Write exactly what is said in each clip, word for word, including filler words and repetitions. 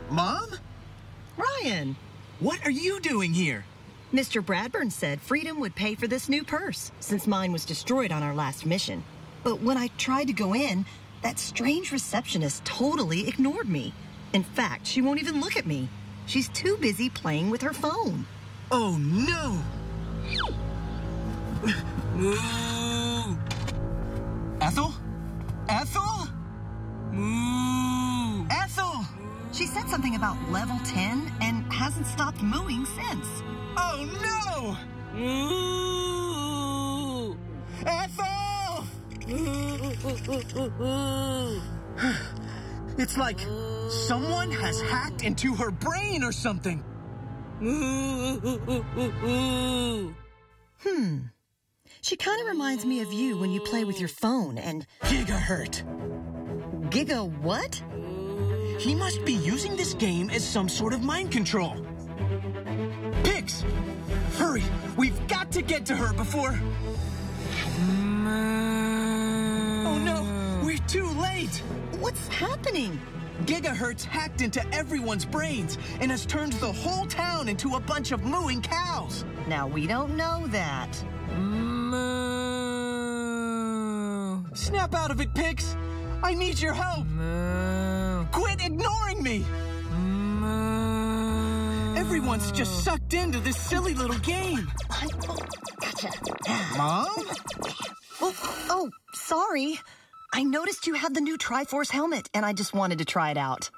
Mom? Ryan! What are you doing here? Mister Bradburn said Freedom would pay for this new purse, since mine was destroyed on our last mission. But when I tried to go in, that strange receptionist totally ignored me. In fact, she won't even look at me. She's too busy playing with her phone. Oh, no! Ethel? Ethel? Moo! Ethel! She said something about level ten and hasn't stopped mooing since. Oh, no! Moo! Ethel! It's like someone has hacked into her brain or something. Hmm. She kind of reminds me of you when you play with your phone and... Gigahertz. Giga what? He must be using this game as some sort of mind control. Pix! Hurry! We've got to get to her before... Oh no! We're too late! What's happening? Gigahertz hacked into everyone's brains and has turned the whole town into a bunch of mooing cows. Now, we don't know that. Moo! Snap out of it, Pix! I need your help! Moo! Quit ignoring me! Moo! Everyone's just sucked into this silly little game. I, oh, gotcha. Mom? Oh, oh, sorry. I noticed you had the new Triforce helmet, and I just wanted to try it out.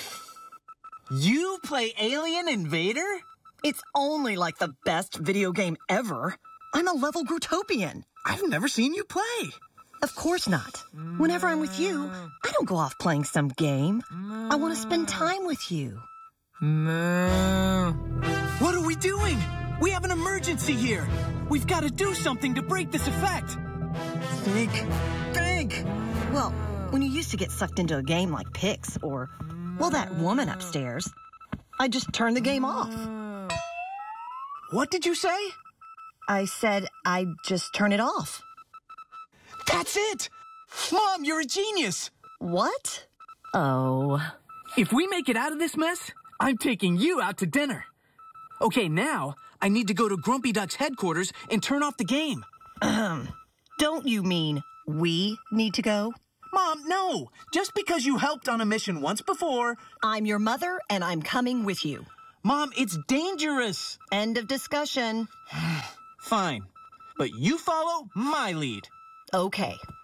You play Alien Invader? It's only like the best video game ever. I'm a level Grootopian. I've never seen you play. Of course not. Whenever I'm with you, I don't go off playing some game. I want to spend time with you. Moo! What are we doing? We have an emergency here. We've got to do something to break this effect. Think. Think. Well, when you used to get sucked into a game like Pix or, well, that woman upstairs, I just turned the game off. What did you say? I said I'd just turn it off. That's it! Mom, you're a genius! What? Oh. If we make it out of this mess, I'm taking you out to dinner. Okay, now I need to go to Grumpy Duck's headquarters and turn off the game. Ahem. Don't you mean we need to go? Mom, no! Just because you helped on a mission once before... I'm your mother, and I'm coming with you. Mom, it's dangerous! End of discussion. Fine. But you follow my lead. Okay.